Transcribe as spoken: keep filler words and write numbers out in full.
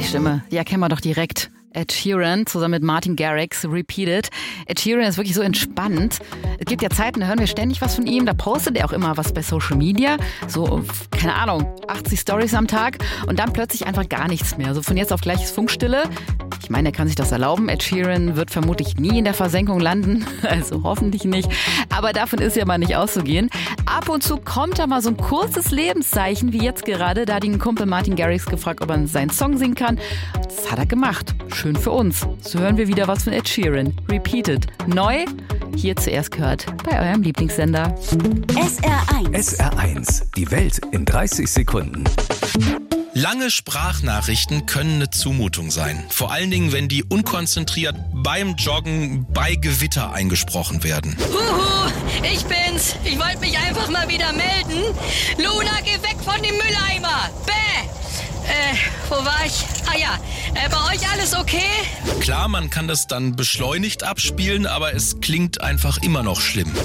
Stimme, die erkennen wir doch direkt. Ed Sheeran zusammen mit Martin Garrix, Repeated. Ed Sheeran ist wirklich so entspannt. Es gibt ja Zeiten, da hören wir ständig was von ihm. Da postet er auch immer was bei Social Media. So, keine Ahnung, achtzig Stories am Tag. Und dann plötzlich einfach gar nichts mehr. So von jetzt auf gleich ist Funkstille. Ich meine, er kann sich das erlauben. Ed Sheeran wird vermutlich nie in der Versenkung landen. Also hoffentlich nicht. Aber davon ist ja mal nicht auszugehen. Ab und zu kommt da mal so ein kurzes Lebenszeichen, wie jetzt gerade. Da hat ihn ein Kumpel Martin Garrix gefragt, ob er seinen Song singen kann. Das hat er gemacht. Schön für uns. So hören wir wieder was von Ed Sheeran. Repeated. Neu, hier zuerst gehört bei eurem Lieblingssender. S R eins. S R eins. Die Welt in dreißig Sekunden. Lange Sprachnachrichten können eine Zumutung sein. Vor allen Dingen, wenn die unkonzentriert beim Joggen bei Gewitter eingesprochen werden. Huhu, ich bin's. Ich wollte mich einfach mal wieder melden. Luna, geh weg von dem Mülleimer. Bäh. Äh, wo war ich? Ah ja, äh, bei euch alles okay? Klar, man kann das dann beschleunigt abspielen, aber es klingt einfach immer noch schlimm.